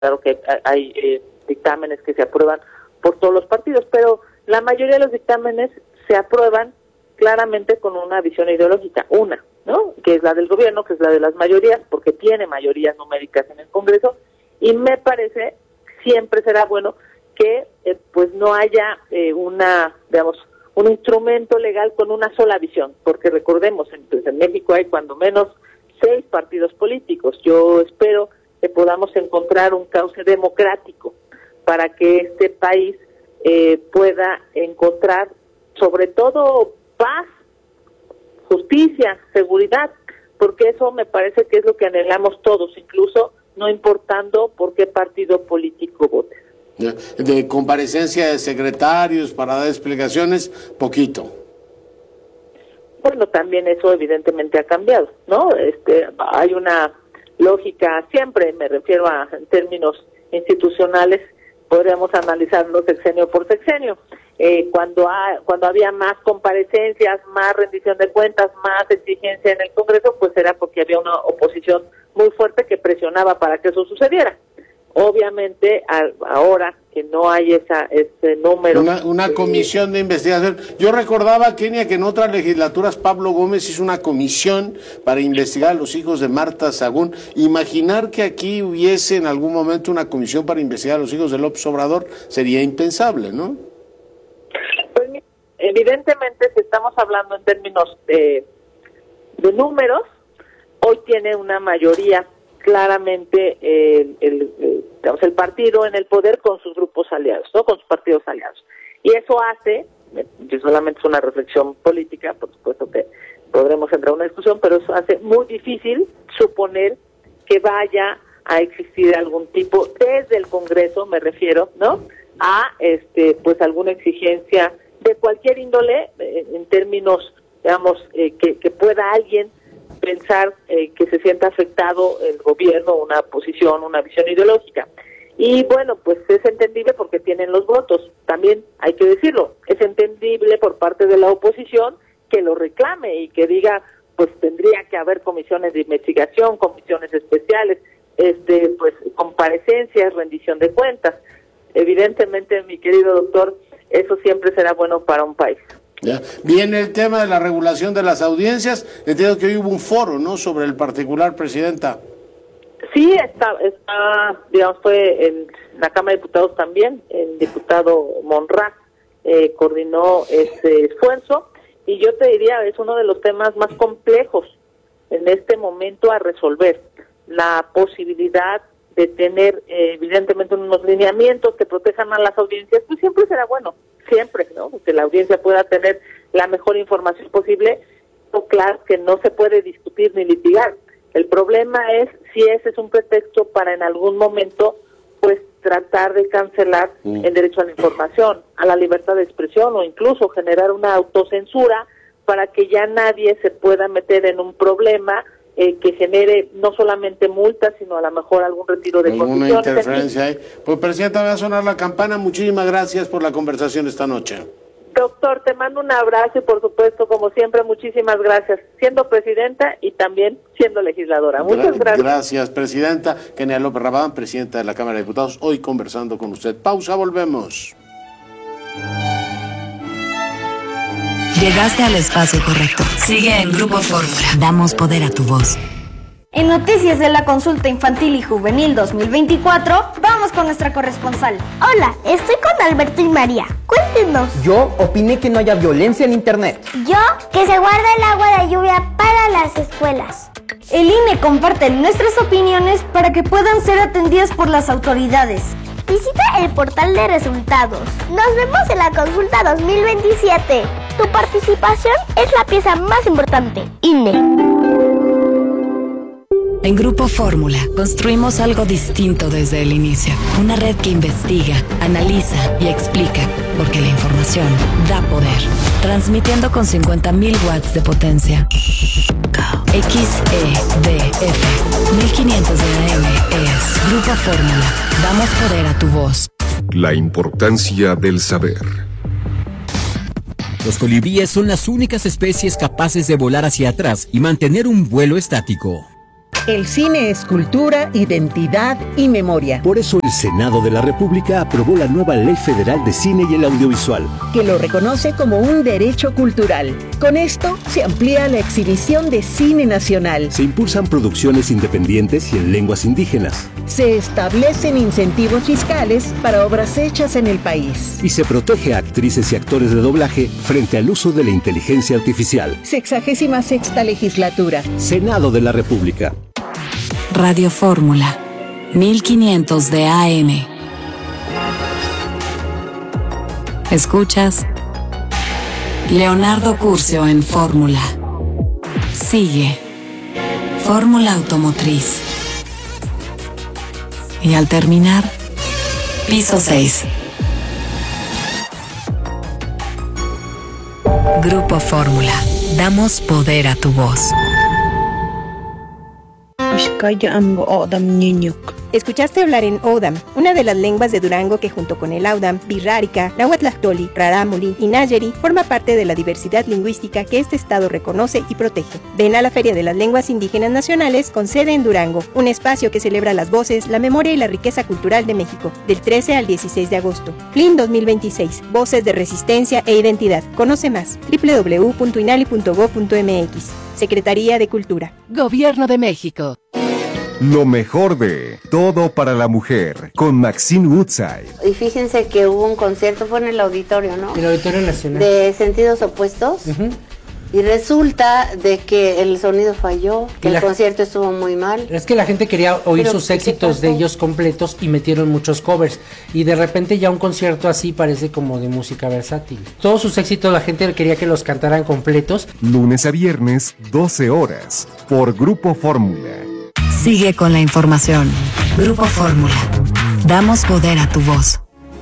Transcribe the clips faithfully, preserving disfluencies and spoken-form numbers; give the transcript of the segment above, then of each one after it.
claro que hay eh, dictámenes que se aprueban por todos los partidos, pero la mayoría de los dictámenes se aprueban claramente con una visión ideológica, una, ¿no? Que es la del gobierno, que es la de las mayorías, porque tiene mayorías numéricas en el Congreso, y me parece siempre será bueno que eh, pues no haya eh, una, digamos, un instrumento legal con una sola visión, porque recordemos, entonces en México hay cuando menos seis partidos políticos. Yo espero que podamos encontrar un cauce democrático para que este país eh, pueda encontrar sobre todo paz, justicia, seguridad, porque eso me parece que es lo que anhelamos todos, incluso no importando por qué partido político vote. De comparecencia de secretarios para dar explicaciones, poquito. Bueno, también eso evidentemente ha cambiado, ¿no? Este, hay una lógica siempre, me refiero a en términos institucionales, podríamos analizarlo sexenio por sexenio. Eh, cuando ha, cuando había más comparecencias, más rendición de cuentas, más exigencia en el Congreso, pues era porque había una oposición muy fuerte que presionaba para que eso sucediera. Obviamente, a, ahora que no hay esa ese número... Una, una eh, comisión de investigación. Yo recordaba, Kenia, que en otras legislaturas Pablo Gómez hizo una comisión para investigar a los hijos de Marta Sagún. Imaginar que aquí hubiese en algún momento una comisión para investigar a los hijos de López Obrador sería impensable, ¿no? Pues evidentemente, si estamos hablando en términos de, de números, hoy tiene una mayoría claramente el, el, el, digamos, el partido en el poder con sus grupos aliados, ¿no? Con sus partidos aliados. Y eso hace, que solamente es una reflexión política, por supuesto que podremos entrar a una discusión, pero eso hace muy difícil suponer que vaya a existir algún tipo, desde el Congreso me refiero, ¿no? A este pues alguna exigencia de cualquier índole, eh, en términos, digamos, eh, que, que pueda alguien pensar eh, que se sienta afectado el gobierno, una posición, una visión ideológica. Y bueno, pues es entendible porque tienen los votos, también hay que decirlo, es entendible por parte de la oposición que lo reclame y que diga, pues tendría que haber comisiones de investigación, comisiones especiales, este pues comparecencias, rendición de cuentas. Evidentemente, mi querido doctor, eso siempre será bueno para un país. Ya. Viene el tema de la regulación de las audiencias. Entiendo que hoy hubo un foro, ¿no?, sobre el particular, Presidenta. Sí, está, está digamos, fue en la Cámara de Diputados también, el diputado Monraz eh, coordinó ese esfuerzo, y yo te diría, es uno de los temas más complejos en este momento a resolver, la posibilidad de tener eh, evidentemente unos lineamientos que protejan a las audiencias, pues siempre será bueno, siempre, ¿no? Que la audiencia pueda tener la mejor información posible, no, claro que no se puede discutir ni litigar. El problema es si ese es un pretexto para en algún momento, pues, tratar de cancelar mm. el derecho a la información, a la libertad de expresión, o incluso generar una autocensura para que ya nadie se pueda meter en un problema Eh, que genere no solamente multas, sino a lo mejor algún retiro de alguna interferencia ahí. Pues, Presidenta, va a sonar la campana. Muchísimas gracias por la conversación esta noche. Doctor, te mando un abrazo y por supuesto, como siempre, muchísimas gracias, siendo presidenta y también siendo legisladora. Muchas Gra- gracias. Gracias, Presidenta. Kenia López Rabadán, Presidenta de la Cámara de Diputados, hoy conversando con usted. Pausa, volvemos. Llegaste al espacio correcto. Sigue en Grupo Fórmula. Damos poder a tu voz. En noticias de la consulta infantil y juvenil dos mil veinticuatro, vamos con nuestra corresponsal. Hola, estoy con Alberto y María. Cuéntenos. Yo opiné que no haya violencia en internet. Yo, que se guarde el agua de lluvia para las escuelas. El I N E comparte nuestras opiniones para que puedan ser atendidas por las autoridades. Visita el portal de resultados. Nos vemos en la consulta dos mil veintisiete. Tu participación es la pieza más importante. I N E. En Grupo Fórmula construimos algo distinto desde el inicio. Una red que investiga, analiza y explica, porque la información da poder. Transmitiendo con cincuenta mil watts de potencia. X E D F mil quinientos de A M es Grupo Fórmula. Damos poder a tu voz. La importancia del saber. Los colibríes son las únicas especies capaces de volar hacia atrás y mantener un vuelo estático. El cine es cultura, identidad y memoria. Por eso el Senado de la República aprobó la nueva Ley Federal de Cine y el Audiovisual, que lo reconoce como un derecho cultural. Con esto se amplía la exhibición de cine nacional. Se impulsan producciones independientes y en lenguas indígenas. Se establecen incentivos fiscales para obras hechas en el país. Y se protege a actrices y actores de doblaje frente al uso de la inteligencia artificial. Sexagésima sexta legislatura. Senado de la República. Radio Fórmula, mil quinientos de A M. Escuchas Leonardo Curcio en Fórmula. Sigue Fórmula Automotriz. Y al terminar, piso seis. Grupo Fórmula. Damos poder a tu voz. Escuchaste hablar en Odam, una de las lenguas de Durango que junto con el Audam, Birrárica, Nahuatlactoli, Rarámuri y Nayeri forma parte de la diversidad lingüística que este estado reconoce y protege. Ven a la Feria de las Lenguas Indígenas Nacionales con sede en Durango, un espacio que celebra las voces, la memoria y la riqueza cultural de México, del trece al dieciséis de agosto. F L I N dos mil veintiséis, Voces de Resistencia e Identidad. Conoce más, doble u doble u doble u punto inali punto gob punto eme equis. Secretaría de Cultura. Gobierno de México. Lo mejor de Todo para la Mujer, con Maxine Woodside. Y fíjense que hubo un concierto, fue en el auditorio, ¿no? El Auditorio Nacional. De Sentidos Opuestos. Uh-huh. Y resulta de que el sonido falló, que el la... concierto estuvo muy mal. Es que la gente quería oír Pero, sus éxitos de ellos completos y metieron muchos covers. Y de repente ya un concierto así parece como de música versátil. Todos sus éxitos la gente quería que los cantaran completos. Lunes a viernes, doce horas, por Grupo Fórmula. Sigue con la información. Grupo Fórmula. Damos poder a tu voz.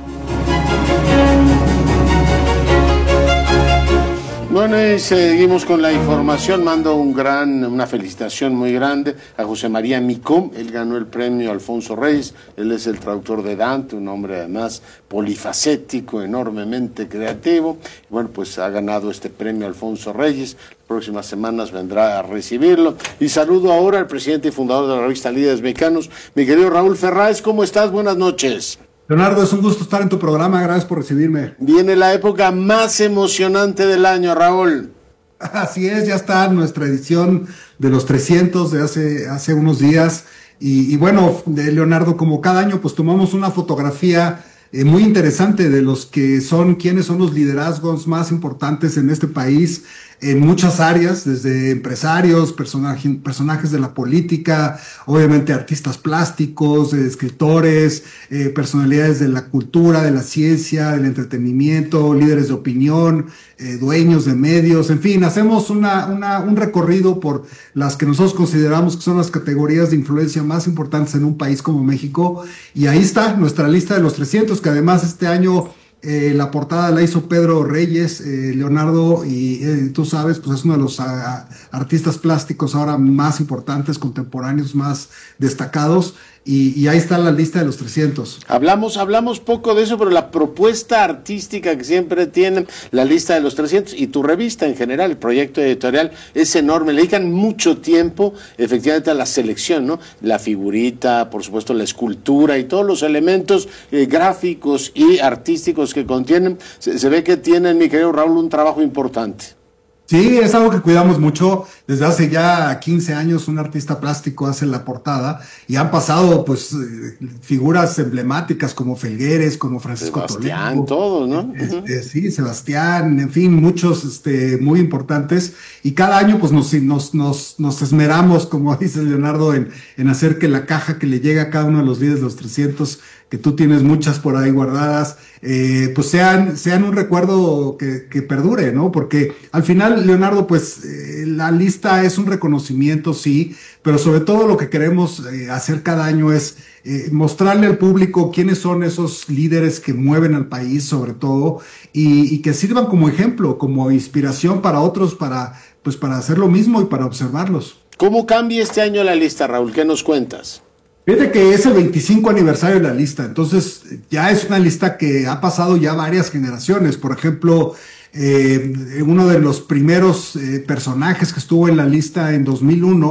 Bueno, y seguimos con la información. Mando un gran, una felicitación muy grande a José María Micó. Él ganó el premio Alfonso Reyes. Él es el traductor de Dante, un hombre además polifacético, enormemente creativo. Y bueno, pues ha ganado este premio Alfonso Reyes. Próximas semanas vendrá a recibirlo. Y saludo ahora al presidente y fundador de la revista Líderes Mexicanos, mi querido Raúl Ferráez. ¿Cómo estás? Buenas noches. Leonardo, es un gusto estar en tu programa, gracias por recibirme. Viene la época más emocionante del año, Raúl. Así es, ya está nuestra edición de los trescientos de hace, hace unos días. Y, y bueno, de Leonardo, como cada año, pues tomamos una fotografía eh, muy interesante de los que son, quiénes son los liderazgos más importantes en este país, en muchas áreas, desde empresarios, personaje, personajes de la política, obviamente artistas plásticos, eh, escritores, eh, personalidades de la cultura, de la ciencia, del entretenimiento, líderes de opinión, eh, dueños de medios, en fin, hacemos una, una, un recorrido por las que nosotros consideramos que son las categorías de influencia más importantes en un país como México, y ahí está nuestra lista de los trescientos, que además este año Eh, la portada la hizo Pedro Reyes, eh, Leonardo, y eh, tú sabes, pues es uno de los a, a, artistas plásticos ahora más importantes, contemporáneos, más destacados, y, y ahí está la lista de los trescientos. Hablamos, hablamos poco de eso, pero la propuesta artística que siempre tienen, la lista de los trescientos, y tu revista en general, el proyecto editorial, es enorme, le dedican mucho tiempo, efectivamente, a la selección, ¿no? La figurita, por supuesto, la escultura y todos los elementos eh, gráficos y artísticos que contienen, se, se ve que tienen, mi querido Raúl, un trabajo importante. Sí, es algo que cuidamos mucho. Desde hace ya quince años un artista plástico hace la portada y han pasado pues figuras emblemáticas como Felgueres, como Francisco Sebastián, Toledo, todos, ¿no? Este, sí, Sebastián, en fin, muchos este, muy importantes. Y cada año pues nos, nos, nos, nos esmeramos, como dice Leonardo, en, en hacer que la caja que le llega a cada uno de los líderes de los trescientos, que tú tienes muchas por ahí guardadas, eh, pues sean, sean un recuerdo que, que perdure, ¿no? Porque al final, Leonardo, pues eh, la lista es un reconocimiento, sí, pero sobre todo lo que queremos eh, hacer cada año es eh, mostrarle al público quiénes son esos líderes que mueven al país, sobre todo, y, y que sirvan como ejemplo, como inspiración para otros, para, pues para hacer lo mismo y para observarlos. ¿Cómo cambia este año la lista, Raúl? ¿Qué nos cuentas? Fíjate que es el veinticinco aniversario de la lista, entonces ya es una lista que ha pasado ya varias generaciones. Por ejemplo, eh, uno de los primeros eh, personajes que estuvo en la lista en dos mil uno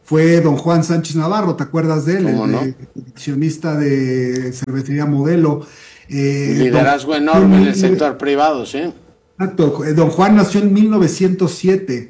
fue don Juan Sánchez Navarro, ¿te acuerdas de él? ¿Cómo el no? accionista de Cervecería Modelo. Eh, liderazgo don, enorme en el sector privado, ¿sí? Exacto, don Juan nació en mil novecientos siete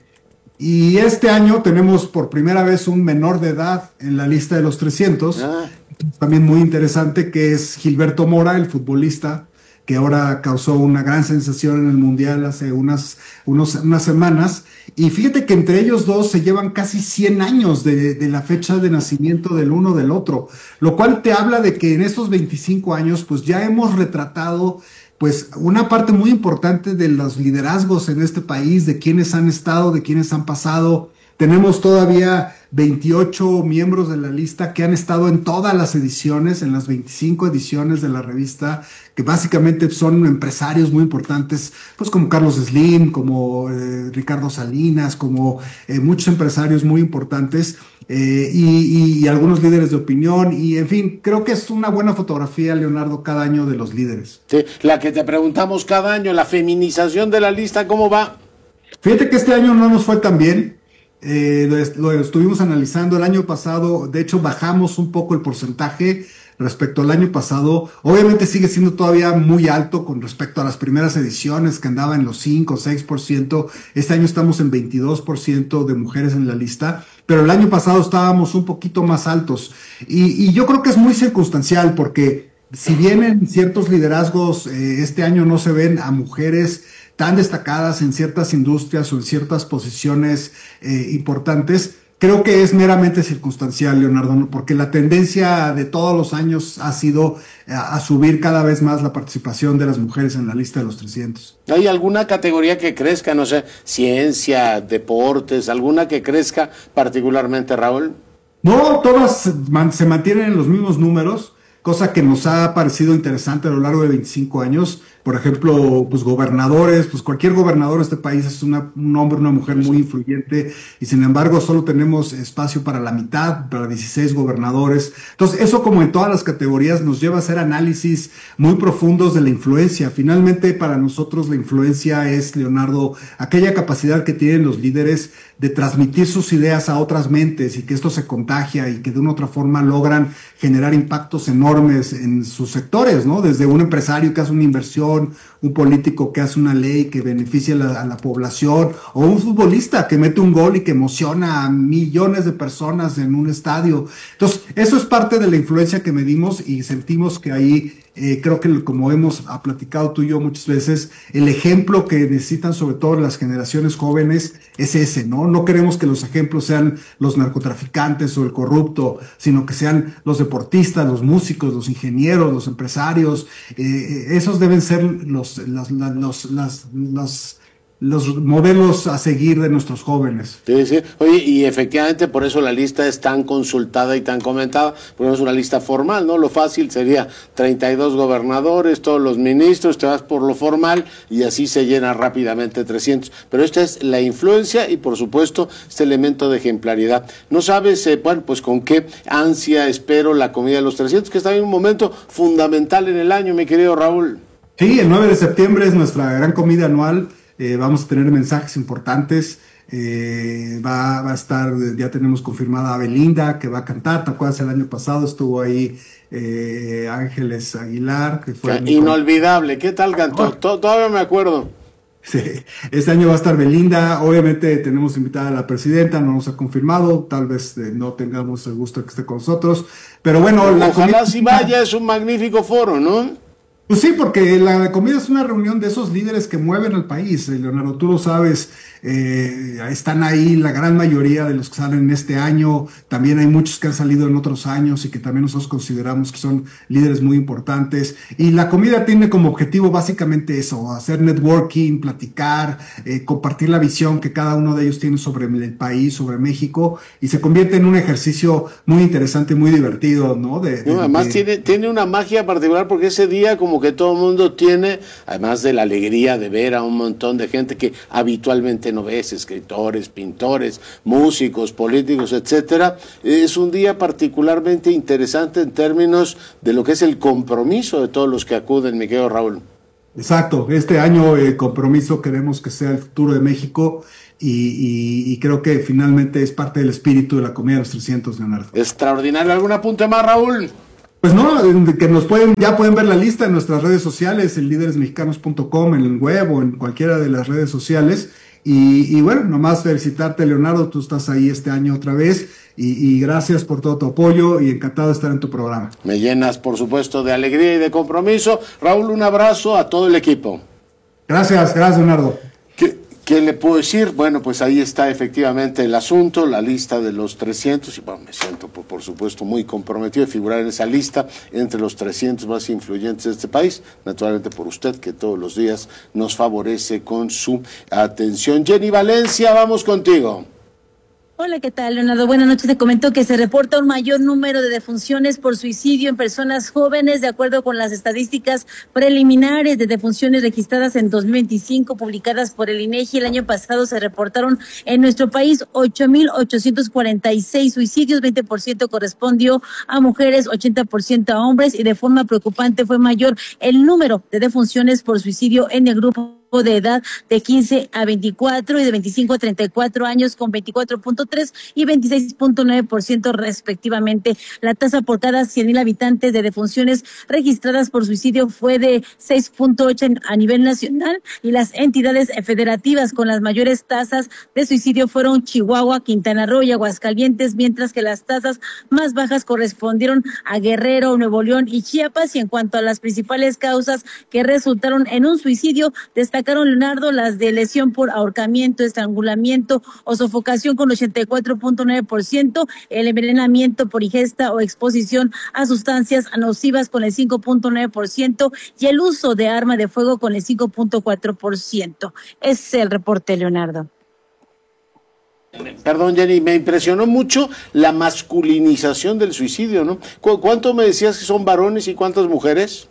y este año tenemos por primera vez un menor de edad en la lista de los trescientos, ah. También muy interesante, que es Gilberto Mora, el futbolista, que ahora causó una gran sensación en el Mundial hace unas, unos, unas semanas. Y fíjate que entre ellos dos se llevan casi cien años de, de la fecha de nacimiento del uno del otro, lo cual te habla de que en estos veinticinco años pues ya hemos retratado pues una parte muy importante de los liderazgos en este país, de quienes han estado, de quienes han pasado. Tenemos todavía veintiocho miembros de la lista que han estado en todas las ediciones, en las veinticinco ediciones de la revista, que básicamente son empresarios muy importantes, pues como Carlos Slim, como eh, Ricardo Salinas, como eh, muchos empresarios muy importantes, eh, y, y algunos líderes de opinión, y en fin, creo que es una buena fotografía, Leonardo, cada año de los líderes. Sí, la que te preguntamos cada año, la feminización de la lista, ¿cómo va? Fíjate que este año no nos fue tan bien. Eh, lo, lo estuvimos analizando el año pasado, de hecho bajamos un poco el porcentaje respecto al año pasado. Obviamente sigue siendo todavía muy alto con respecto a las primeras ediciones, que andaba en los cinco o seis por ciento. Este año estamos en veintidós por ciento de mujeres en la lista, pero el año pasado estábamos un poquito más altos. Y, y yo creo que es muy circunstancial, porque si bien en ciertos liderazgos eh, este año no se ven a mujeres tan destacadas en ciertas industrias o en ciertas posiciones eh, importantes, creo que es meramente circunstancial, Leonardo, ¿no? Porque la tendencia de todos los años ha sido a, a subir cada vez más la participación de las mujeres en la lista de los trescientos. ¿Hay alguna categoría que crezca, no sé, ciencia, deportes, alguna que crezca particularmente, Raúl? No, todas man, se mantienen en los mismos números, cosa que nos ha parecido interesante a lo largo de veinticinco años. Por ejemplo, pues gobernadores, pues cualquier gobernador de este país es una, un hombre, una mujer muy influyente, y sin embargo solo tenemos espacio para la mitad, para dieciséis gobernadores. Entonces, eso, como en todas las categorías, nos lleva a hacer análisis muy profundos de la influencia. Finalmente, para nosotros la influencia es, Leonardo, aquella capacidad que tienen los líderes de transmitir sus ideas a otras mentes, y que esto se contagia y que de una u otra forma logran generar impactos enormes en sus sectores, ¿no? Desde un empresario que hace una inversión, un político que hace una ley que beneficia a la, a la población, o un futbolista que mete un gol y que emociona a millones de personas en un estadio. Entonces, eso es parte de la influencia que medimos, y sentimos que ahí, eh, creo que como hemos platicado tú y yo muchas veces, el ejemplo que necesitan sobre todo las generaciones jóvenes es ese, ¿no? No queremos que los ejemplos sean los narcotraficantes o el corrupto, sino que sean los deportistas, los músicos, los ingenieros, los empresarios. Eh, esos deben ser los, los, los, los, los los modelos a seguir de nuestros jóvenes. Sí, sí. Oye, y efectivamente por eso la lista es tan consultada y tan comentada, porque no es una lista formal, ¿no? Lo fácil sería treinta y dos gobernadores, todos los ministros, te vas por lo formal y así se llena rápidamente trescientos. Pero esta es la influencia y, por supuesto, este elemento de ejemplaridad. No sabes, eh, bueno, pues con qué ansia espero la comida de los trescientos, que está en un momento fundamental en el año, mi querido Raúl. Sí, el nueve de septiembre es nuestra gran comida anual. Eh, vamos a tener mensajes importantes, eh, va, va a estar, ya tenemos confirmada a Belinda, que va a cantar. ¿Te acuerdas? El año pasado estuvo ahí eh, Ángeles Aguilar, que fue inolvidable. ¿Qué tal cantó? Oh. Todavía me acuerdo. Sí, este año va a estar Belinda. Obviamente tenemos invitada a la presidenta, no nos ha confirmado, tal vez eh, no tengamos el gusto de que esté con nosotros, pero bueno, pero la ojalá comida... si vaya, es un magnífico foro, ¿no? Pues sí, porque la comida es una reunión de esos líderes que mueven al país, Leonardo, tú lo sabes. Eh, están ahí la gran mayoría de los que salen este año. También hay muchos que han salido en otros años y que también nosotros consideramos que son líderes muy importantes. Y la comida tiene como objetivo básicamente eso: hacer networking, platicar, eh, compartir la visión que cada uno de ellos tiene sobre el país, sobre México, y se convierte en un ejercicio muy interesante, muy divertido, ¿no? De, de, no además de... tiene, tiene una magia particular, porque ese día como que todo el mundo tiene, además de la alegría de ver a un montón de gente que habitualmente no ves, escritores, pintores, músicos, políticos, etcétera. Es un día particularmente interesante en términos de lo que es el compromiso de todos los que acuden, mi querido Raúl. Exacto, este año el eh, compromiso queremos que sea el futuro de México y, y, y creo que finalmente es parte del espíritu de la Comida de los trescientos, Leonardo. Extraordinario. ¿Algún apunte más, Raúl? Pues no, que nos pueden, ya pueden ver la lista en nuestras redes sociales, en líderes mexicanos punto com, en el web o en cualquiera de las redes sociales. Y, y bueno, nomás felicitarte, Leonardo, tú estás ahí este año otra vez y, y gracias por todo tu apoyo y encantado de estar en tu programa. Me llenas, por supuesto, de alegría y de compromiso. Raúl, un abrazo a todo el equipo. Gracias, gracias, Leonardo. ¿Qué, qué le puedo decir? Bueno, pues ahí está efectivamente el asunto, la lista de los trescientos, y bueno, me siento, por, por supuesto, muy comprometido de figurar en esa lista entre los trescientos más influyentes de este país, naturalmente por usted, que todos los días nos favorece con su atención. Jenny Valencia, vamos contigo. Hola, ¿qué tal, Leonardo? Buenas noches. Te comento que se reporta un mayor número de defunciones por suicidio en personas jóvenes, de acuerdo con las estadísticas preliminares de defunciones registradas en dos mil veinticinco, publicadas por el INEGI. El año pasado se reportaron en nuestro país ocho mil ochocientos cuarenta y seis suicidios, veinte por ciento correspondió a mujeres, ochenta por ciento a hombres, y de forma preocupante fue mayor el número de defunciones por suicidio en el grupo de edad de quince a veinticuatro y de veinticinco a treinta y cuatro años, con veinticuatro punto tres y veintiséis punto nueve por ciento respectivamente. La tasa por cada cien mil habitantes de defunciones registradas por suicidio fue de seis punto ocho a nivel nacional, y las entidades federativas con las mayores tasas de suicidio fueron Chihuahua, Quintana Roo y Aguascalientes, mientras que las tasas más bajas correspondieron a Guerrero, Nuevo León y Chiapas. Y en cuanto a las principales causas que resultaron en un suicidio, destacaron, Leonardo, las de lesión por ahorcamiento, estrangulamiento o sofocación con ochenta y cuatro punto nueve por ciento, el envenenamiento por ingesta o exposición a sustancias nocivas con el cinco punto nueve por ciento y el uso de arma de fuego con el cinco punto cuatro por ciento. Ese es el reporte, Leonardo. Perdón, Jenny, me impresionó mucho la masculinización del suicidio, ¿no? ¿Cu- ¿Cuánto me decías que son varones y cuántas mujeres?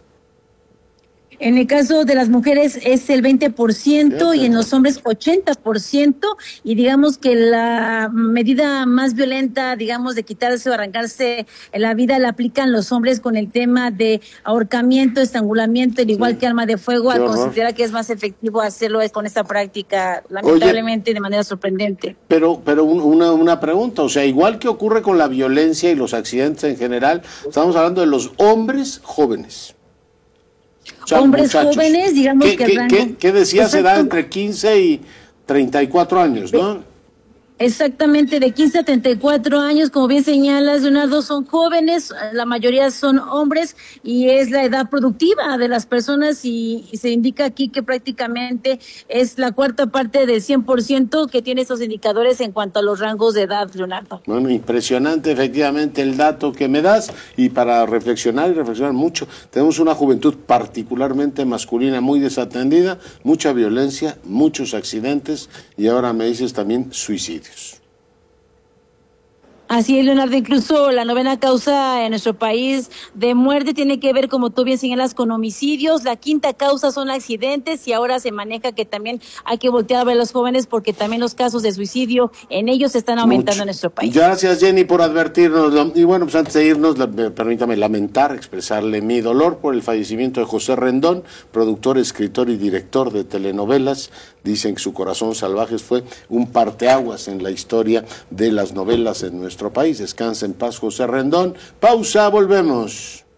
En el caso de las mujeres es el veinte por ciento y en los hombres ochenta por ciento, y digamos que la medida más violenta, digamos, de quitarse o arrancarse la vida la aplican los hombres con el tema de ahorcamiento, estrangulamiento, al igual sí. que arma de fuego, al considerar que es más efectivo hacerlo con esta práctica, lamentablemente. Oye, de manera sorprendente. Pero, pero un, una, una pregunta, o sea, igual que ocurre con la violencia y los accidentes en general, estamos hablando de los hombres jóvenes. O sea, hombres muchachos. jóvenes, digamos ¿Qué, que qué, rango... ¿qué, qué decías? Edad entre quince y treinta y cuatro años, ¿no? Exactamente, de quince a treinta y cuatro años, como bien señalas, Leonardo, son jóvenes, la mayoría son hombres, y es la edad productiva de las personas, y, y se indica aquí que prácticamente es la cuarta parte del cien por ciento que tiene estos indicadores en cuanto a los rangos de edad, Leonardo. Bueno, impresionante efectivamente el dato que me das, y para reflexionar y reflexionar mucho. Tenemos una juventud particularmente masculina muy desatendida, mucha violencia, muchos accidentes, y ahora me dices también suicidio. Así es, Leonardo, incluso la novena causa en nuestro país de muerte tiene que ver, como tú bien señalas, con homicidios. La quinta causa son accidentes, y ahora se maneja que también hay que voltear a ver a los jóvenes, porque también los casos de suicidio en ellos están aumentando Mucho. en nuestro país. Gracias, Jenny, por advertirnos. Y bueno, pues antes de irnos, permítame lamentar, expresarle mi dolor por el fallecimiento de José Rendón, productor, escritor y director de telenovelas. Dicen que Su corazón salvaje fue un parteaguas en la historia de las novelas en nuestro país. Descansa en paz, José Rendón. Pausa, volvemos.